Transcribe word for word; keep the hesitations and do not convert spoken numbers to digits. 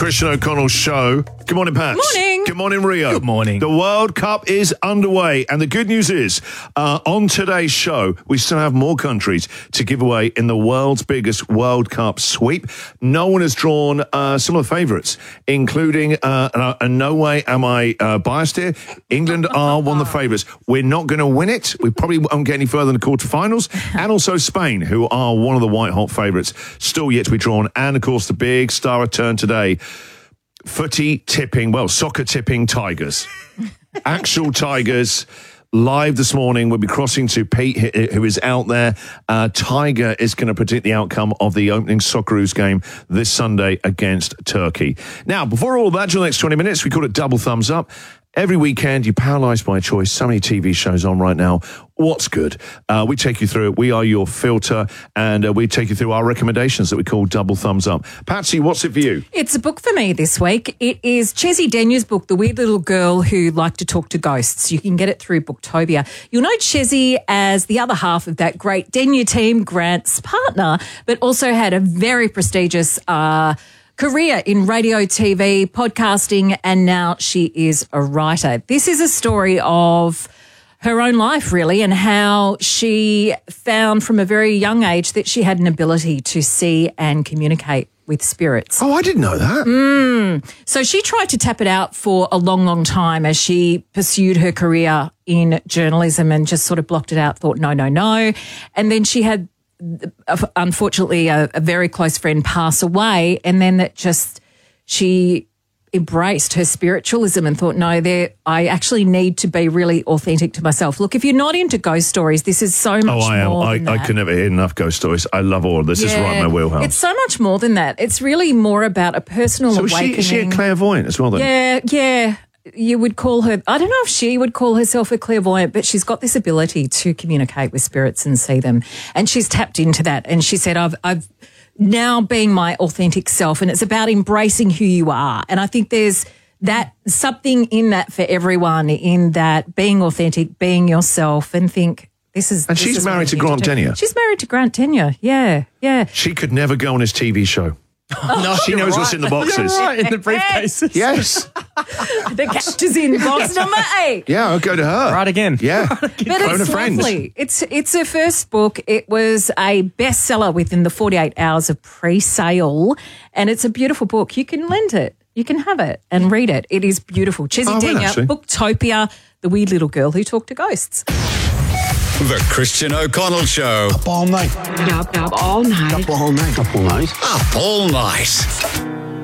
Christian O'Connell Show. Good morning, Pat. Morning. Good morning, Rio. Good morning. The World Cup is underway, and the good news is, uh, on today's show, we still have more countries to give away in the world's biggest World Cup sweep. No one has drawn uh, some of the favourites, including, uh, and, and no way am I uh, biased here, England are one of the favourites. We're not going to win it. We probably won't get any further than the quarterfinals. And also Spain, who are one of the white-hot favourites, still yet to be drawn. And, of course, the big star return today, footy tipping, well, soccer tipping Tigers. Actual Tigers. Live this morning, we'll be crossing to Pete, who is out there. Uh, Tiger is going to predict the outcome of the opening Socceroos game this Sunday against Turkey. Now, before all that, during the next twenty minutes, we call it Double Thumbs Up. Every weekend, you paralysed by choice. So many T V shows on right now. What's good? Uh, we take you through it. We are your filter, and uh, we take you through our recommendations that we call Double Thumbs Up. Patsy, what's it for you? It's a book for me this week. It is Chessie Denya's book, The Weird Little Girl Who Liked to Talk to Ghosts. You can get it through Booktopia. You'll know Chessie as the other half of that great Denya team, Grant's partner, but also had a very prestigious uh career in radio, T V, podcasting, and now she is a writer. This is a story of her own life, really, and how she found from a very young age that she had an ability to see and communicate with spirits. Oh, I didn't know that. Mm. So she tried to tap it out for a long, long time as she pursued her career in journalism and just sort of blocked it out, thought, no, no, no. And then she had unfortunately a, a very close friend pass away, and then that just she embraced her spiritualism and thought, no, there I actually need to be really authentic to myself. Look, if you're not into ghost stories, this is so much oh, I am. more I, than I that. can never hear enough ghost stories. I love all of this. Yeah, It's right in my wheelhouse. It's so much more than that. It's really more about a personal so is she, awakening. is she a clairvoyant as well then? Yeah, yeah. You would call her, I don't know if she would call herself a clairvoyant, but she's got this ability to communicate with spirits and see them. And she's tapped into that. And she said, I've, I've now being my authentic self, and it's about embracing who you are. And I think there's that something in that for everyone, in that being authentic, being yourself, and think, this is. And this she's is what married I to need Grant do. Denyer. She's married to Grant Denyer. Yeah, yeah. She could never go on his T V show. No, She knows right. what's in the boxes. You're right, in the briefcases. Yes. The cat is in box number eight. Yeah, I'll go to her. Right again. Yeah. But Phone it's a friend. lovely. It's it's her first book. It was a bestseller within the forty-eight hours of pre-sale, and it's a beautiful book. You can lend it. You can have it and read it. It is beautiful. Chessie Oh, well, Denya, actually. Booktopia, The Weird Little Girl Who Talked to Ghosts. The Christian O'Connell Show. Up all night. Up, up all night. Up all night. Up all night. Up all night.